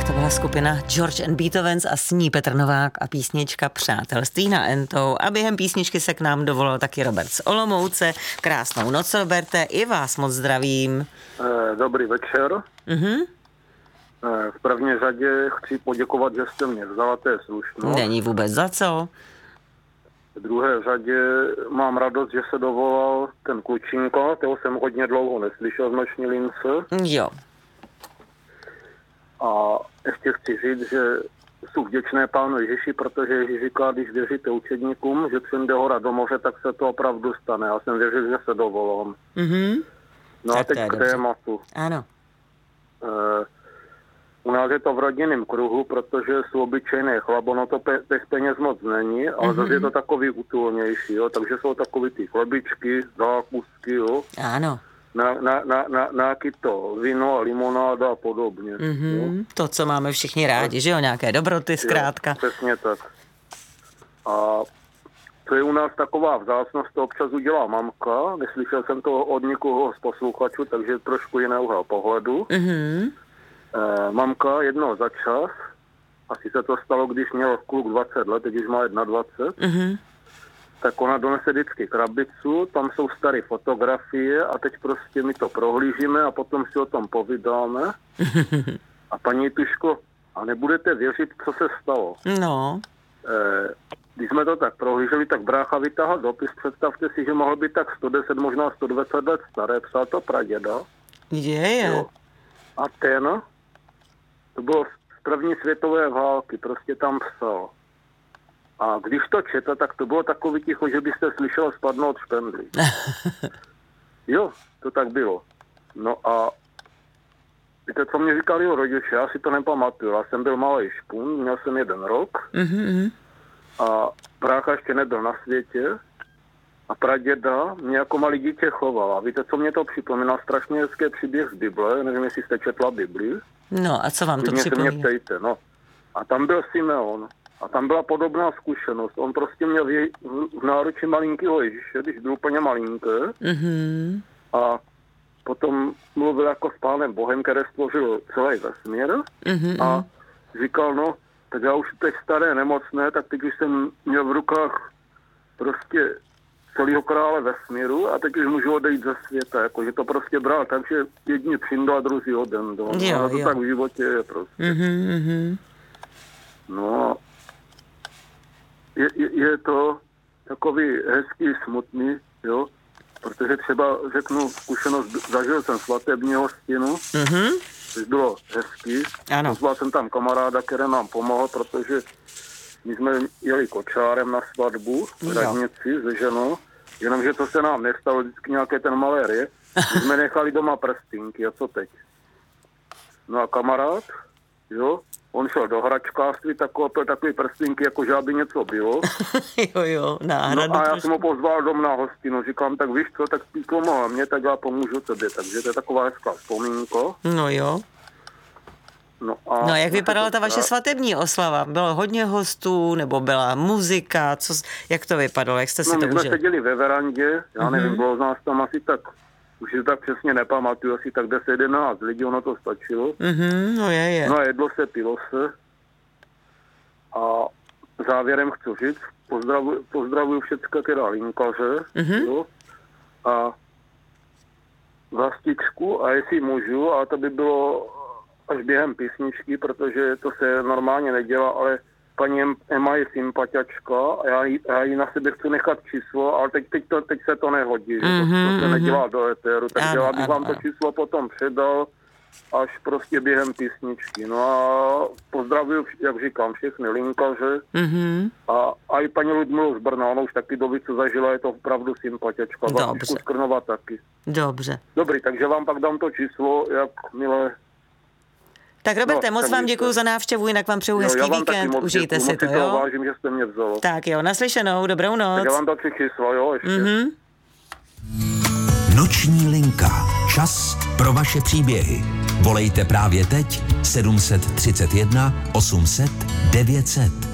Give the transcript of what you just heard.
Tak to byla skupina George and Beethovens a s ní Petr Novák a písnička Přátelství na Entou. A během písničky se k nám dovolal taky Robert z Olomouce. Krásnou noc, Roberte, i vás moc zdravím. Dobrý večer. V první řadě chci poděkovat, že jste mě vzala, to je slušno. Není vůbec za co. V druhé řadě mám radost, že se dovolal ten Klučínko, toho jsem hodně dlouho neslyšel z noční lince. Jo. A ještě chci říct, že jsou vděčné Pánu Ježíši, protože Ježíš říká, když věříte učedníkům, že přijde hora do moře, tak se to opravdu stane. Já jsem věřil, že se dovolám. No a teď k tématu. Ano. U nás je to v rodinném kruhu, protože jsou obyčejné chlap, ono to těch peněz moc není, ale zase je to takový útulnější, jo, takže jsou takový ty chlebičky, zákusky, jo. Ano. Na nějaký to víno, limonáda a podobně. To, co máme všichni rádi, že jo, nějaké dobroty zkrátka. Jo, přesně tak. A to je u nás taková vzácnost, to občas udělá mamka, neslyšel jsem to od nikoho z posluchačů, takže trošku jiný úhel pohledu. Mamka jednou za čas, asi se to stalo, když měl kluk 20 let, teď už má 21, tak ona donese vždycky krabicu, tam jsou staré fotografie a teď prostě my to prohlížíme a potom si o tom povídáme. A paní Tuško, a nebudete věřit, co se stalo. No. Když jsme to tak prohlíželi, tak brácha vytáhl dopis, představte si, že mohl být tak 110, možná 120 let staré, psal to praděda. Jo. A ten, to bylo z první světové války, prostě tam psal. A když to četl, tak to bylo takový ticho, že byste slyšel spadnout špendlí. Jo, to tak bylo. No a víte, co mě říkali o rodiče, já si to nepamatuju. Já jsem byl malý špun, měl jsem 1 rok a brácha ještě nebyl na světě a praděda mě jako malý dítě choval. A víte, co mě to připomíná? Strašně hezký příběh z Bible, nevím, jestli jste četla Bibli. No a co vám to připomíná? Mě ptejte, no. A tam byl Simeon. A tam byla podobná zkušenost. On prostě měl v náruči malinkého Ježíše, když byl úplně malinký. A potom mluvil jako s Pánem Bohem, který stvořil celý vesmír. A říkal, no, tak já už teď staré nemocné, tak teď už jsem měl v rukách prostě celého krále vesmíru a teď už můžu odejít ze světa. Jako, že to prostě bral tak, že jedni přijdu a druzí odem. A to tak v životě je prostě. No, je to takový hezký, smutný, jo, protože třeba řeknu zkušenost, zažil jsem svatební hostinu, což bylo hezký. Pozval jsem tam kamaráda, který nám pomohl, protože my jsme jeli kočárem na svatbu v radnici se ženou, jenomže to se nám nestalo, vždycky nějaké ten malér je. My jsme nechali doma prstínky, a co teď? No a kamarád, jo, on šel do hračkářství, takový prstínky, jako že aby něco bylo. jo, náhradu. No a já jsem ho pozval dom na hostinu, říkám, tak víš co, tak spíš pomohl mě, tak já pomůžu tobě, takže to je taková hezká vzpomínka. No jo. No a jak vypadala ta vaše svatební oslava? Bylo hodně hostů, nebo byla muzika? Jak to vypadalo? Jak jste si to užili? My jsme seděli ve verandě, já nevím, bylo z nás tam asi tak, už si tak přesně nepamatuju, asi tak 10-11 lidí, ono to stačilo. No je. No a jedlo se, pilo se. A závěrem chci říct, pozdravuju všechny teda linkaře, jo, a vlastičku, a jestli můžu, a to by bylo až během písničky, protože to se normálně nedělá, ale paní Emma je sympatiačka a já jí na sebe chci nechat číslo, ale teď se to nehodí, že to se nedělá do éteru, takže já bych vám to číslo potom předal až prostě během písničky. No a pozdravuju, jak říkám, všechny linkaře a i paní Ludmilu z Brna, ona už taky doby, co zažila, je to opravdu sympatiačka. Dobře. Z Krnova taky. Dobře. Dobrý, takže vám pak dám to číslo, jak milé. Tak Roberte, moc vám děkuju za návštěvu, jinak vám přeju hezký víkend, užijte si to, jo? Vážím, že jste mě vzalo. Tak jo, naslyšenou, dobrou noc. Tak já vám to číslo, jo, ještě. Noční linka. Čas pro vaše příběhy. Volejte právě teď 731 800 900.